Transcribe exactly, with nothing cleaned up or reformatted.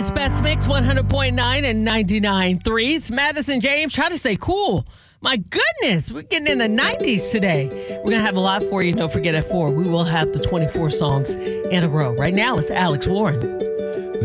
It's Best Mix one hundred point nine and ninety-nine point three. It's Madison James. Try to stay cool. My goodness, we're getting in the nineties today. We're going to have a lot for you. Don't forget at four, we will have the twenty-four songs in a row. Right now, it's Alex Warren.